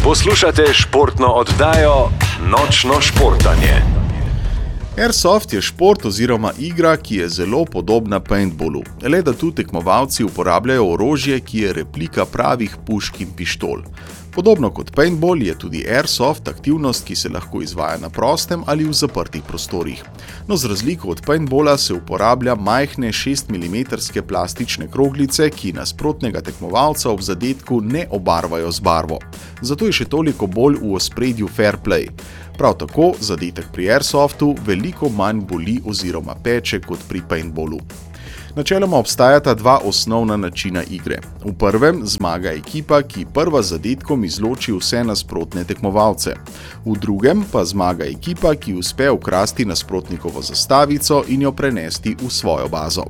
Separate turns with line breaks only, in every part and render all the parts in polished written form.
Poslušate športno oddajo Nočno športanje.
Airsoft je šport oziroma igra, ki je zelo podobna paintballu, le da tu tekmovalci uporabljajo orožje, ki je replika pravih pušk in pištol. Podobno kot paintball je tudi Airsoft aktivnost, ki se lahko izvaja na prostem ali v zaprtih prostorih. No, z razliko od paintballa se uporablja majhne 6 mm plastične kroglice, ki nasprotnega tekmovalca ob zadetku ne obarvajo z barvo. Zato je še toliko bolj v ospredju fair play. Prav tako zadetek pri Airsoftu veliko manj boli oziroma peče kot pri paintballu. Načeloma obstajata dva osnovna načina igre. V prvem zmaga ekipa, ki prva z zadetkom izloči vse nasprotne tekmovalce. V drugem pa zmaga ekipa, ki uspe ukrasti nasprotnikovo zastavico in jo prenesti v svojo bazo.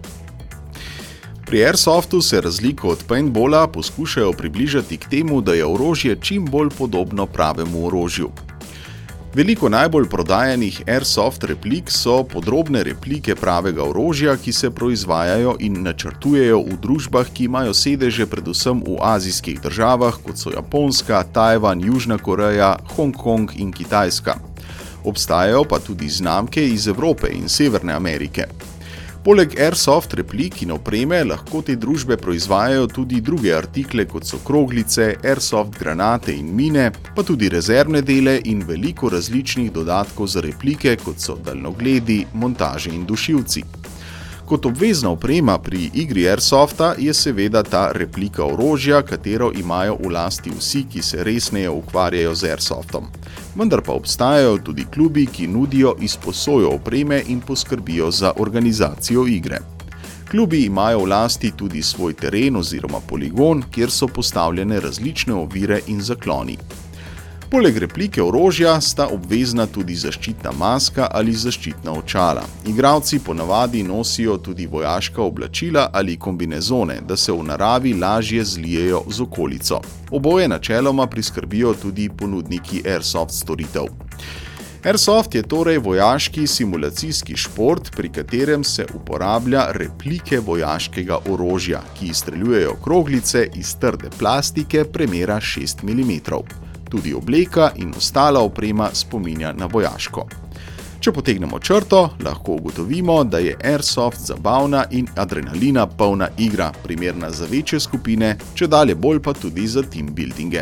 Pri Airsoftu se razliko od paintballa poskušajo približati k temu, da je orožje čim bolj podobno pravemu orožju. Veliko najbolj prodajanih Airsoft replik so podrobne replike pravega orožja, ki se proizvajajo in načrtujejo v družbah, ki imajo sedeže predvsem v azijskih državah, kot so Japonska, Tajvan, Južna Koreja, Hongkong in Kitajska. Obstajajo pa tudi znamke iz Evrope in Severne Amerike. Poleg Airsoft replik in opreme lahko te družbe proizvajajo tudi druge artikle, kot so kroglice, Airsoft granate in mine, pa tudi rezervne dele in veliko različnih dodatkov za replike, kot so daljnogledi, montaže in dušilci. Kot obvezna oprema pri igri Airsofta je seveda ta replika orožja, katero imajo v lasti vsi, ki se resneje ukvarjajo z Airsoftom. Vendar pa obstajajo tudi klubi, ki nudijo izposojo opreme in poskrbijo za organizacijo igre. Klubi imajo v lasti tudi svoj teren oziroma poligon, kjer so postavljene različne ovire in zakloni. Poleg replike orožja sta obvezna tudi zaščitna maska ali zaščitna očala. Igralci ponavadi nosijo tudi vojaška oblačila ali kombinezone, da se v naravi lažje zlijejo z okolico. Oboje načeloma priskrbijo tudi ponudniki Airsoft storitev. Airsoft je torej vojaški simulacijski šport, pri katerem se uporablja replike vojaškega orožja, ki izstreljujejo kroglice iz trde plastike premera 6 mm. Tudi obleka in ostala oprema spominja na vojaško. Če potegnemo črto, lahko ugotovimo, da je Airsoft zabavna in adrenalina polna igra, primerna za večje skupine, čedalje bolj pa tudi za team buildinge.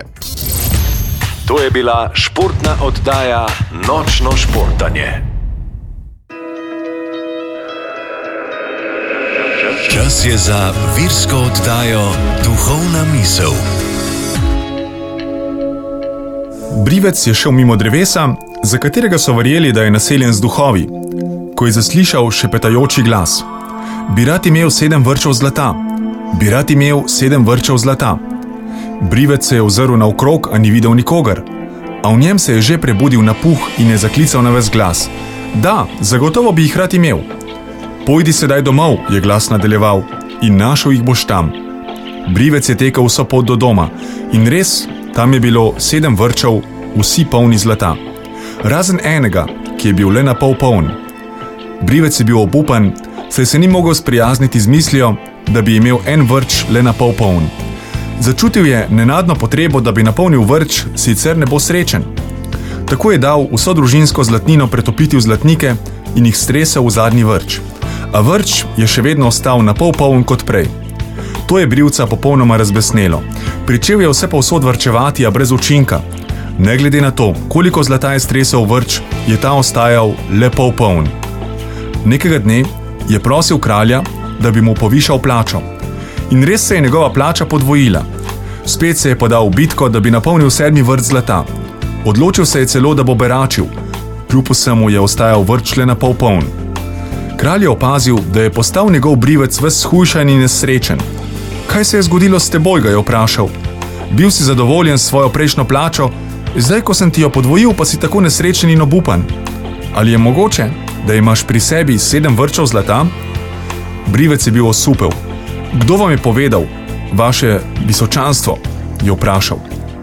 To je bila športna oddaja Nočno športanje. Čas je za virsko oddajo Duhovna misel.
Brivec je šel mimo drevesa, za katerega so verjeli, da je naseljen z duhovi, ko je zaslišal šepetajoči glas. Bi rad imel 7 vrčev zlata. Bi rad imel 7 vrčev zlata. Brivec se je ozrl naokrog, a ni videl nikogar. A v njem se je že prebudil napuh in je zaklical na ves glas. Da, zagotovo bi jih rad imel. Pojdi sedaj domov, je glas nadaljeval, in našel jih boš tam. Brivec je tekel vso pot do doma in res, tam je bilo 7 vrčev, vsi polni zlata. Razen enega, ki je bil le na pol poln. Brivec je bil obupan, saj se ni mogel sprijazniti z mislijo, da bi imel en vrč le na pol poln. Začutil je nenadno potrebo, da bi napolnil vrč, sicer ne bo srečen. Tako je dal vso družinsko zlatnino pretopiti v zlatnike in jih stresel v zadnji vrč. A vrč je še vedno ostal na pol poln kot prej. To je brivca popolnoma razbesnelo. Pričel je vse povsod varčevati, a brez učinka. Ne glede na to, koliko zlata je stresel vrč, je ta ostajal le pol poln. Nekega dne je prosil kralja, da bi mu povišal plačo. In res se je njegova plača podvojila. Spet se je podal v bitko, da bi napolnil 7. vrč zlata. Odločil se je celo, da bo beračil. Kljub vsemu je ostajal vrč le na pol poln. Kralj je opazil, da je postal njegov brivec ves shujšan in nesrečen. Kaj se je zgodilo s teboj, ga je vprašal. Bil si zadovoljen s svojo prejšnjo plačo, zdaj, ko sem ti jo podvojil, pa si tako nesrečen in obupan. Ali je mogoče, da imaš pri sebi 7 vrčev zlata? Brivec je bil osupel. Kdo vam je povedal, vaše visočanstvo, je vprašal.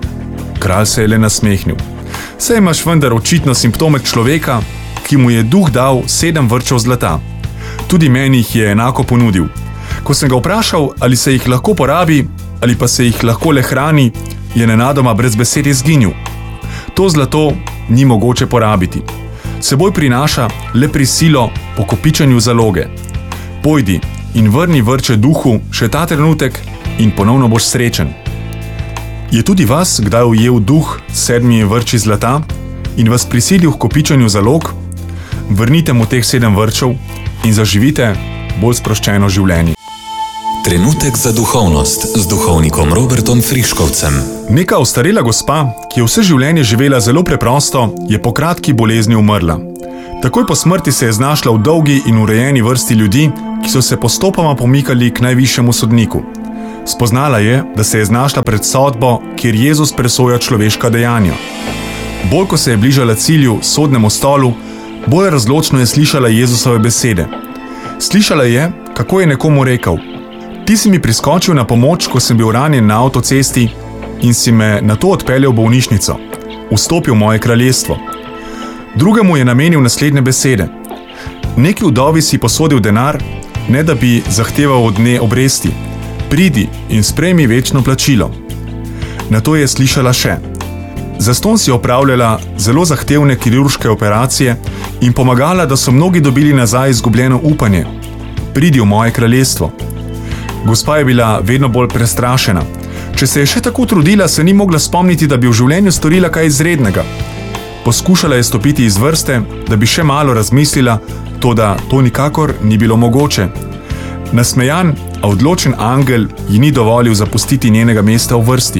Kralj se je le nasmehnil. Saj imaš vendar očitno simptome človeka, ki mu je duh dal 7 vrčev zlata. Tudi meni jih je enako ponudil. Ko sem ga vprašal, ali se jih lahko porabi, ali pa se jih lahko le hrani, je nenadoma brez besed izginil. To zlato ni mogoče porabiti. Seboj prinaša le prisilo po kopičenju zaloge. Pojdi in vrni vrče duhu še ta trenutek in ponovno boš srečen. Je tudi vas kdaj ujel duh s 7 vrči zlata in vas prisilil k kopičenju zalog? Vrnite mu teh 7 vrčev in zaživite bolj sproščeno življenje.
Trenutek za duhovnost z duhovnikom Robertom Friškovcem.
Neka ostarela gospa, ki je vse življenje živela zelo preprosto, je po kratki bolezni umrla. Takoj po smrti se je znašla v dolgi in urejeni vrsti ljudi, ki so se postopoma pomikali k najvišjemu sodniku. Spoznala je, da se je znašla pred sodbo, kjer Jezus presoja človeška dejanja. Bolj ko se je bližala cilju, sodnemu stolu, bolj razločno je slišala Jezusove besede. Slišala je, kako je nekomu rekel: ti si mi priskočil na pomoč, ko sem bil ranjen na avtocesti in si me nato odpeljal v bolnišnico. Vstopil v moje kraljestvo. Drugemu je namenil naslednje besede: neki vdovi si posodil denar, ne da bi zahteval od nje obresti. Pridi in sprejmi večno plačilo. Nato je slišala še: zastonj si opravljala zelo zahtevne kirurške operacije in pomagala, da so mnogi dobili nazaj izgubljeno upanje. Pridi v moje kraljestvo. Gospa je bila vedno bolj prestrašena. Če se je še tako trudila, se ni mogla spomniti, da bi v življenju storila kaj izrednega. Poskušala je stopiti iz vrste, da bi še malo razmislila, toda to nikakor ni bilo mogoče. Nasmejan, a odločen angel ji ni dovolil zapustiti njenega mesta v vrsti.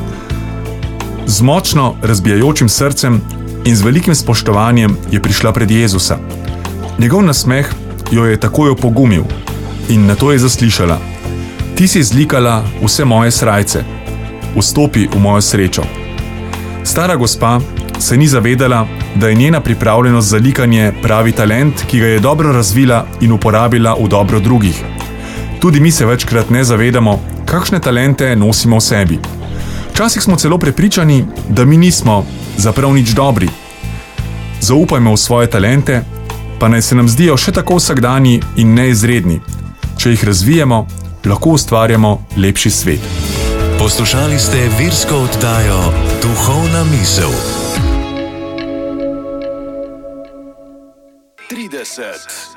Z močno razbijajočim srcem in z velikim spoštovanjem je prišla pred Jezusa. Njegov nasmeh jo je takoj opogumil in nato je zaslišala: ti si zlikala vse moje srajce. Vstopi v mojo srečo. Stara gospa se ni zavedala, da je njena pripravljenost za likanje pravi talent, ki ga je dobro razvila in uporabila v dobro drugih. Tudi mi se večkrat ne zavedamo, kakšne talente nosimo v sebi. Včasih smo celo prepričani, da mi nismo zaprav nič dobri. Zaupajmo v svoje talente, pa naj se nam zdijo še tako vsakdanji in neizredni. Če jih razvijemo, lahko ustvarjamo lepši svet.
Poslušali ste virsko oddajo Duhovna misel.
30,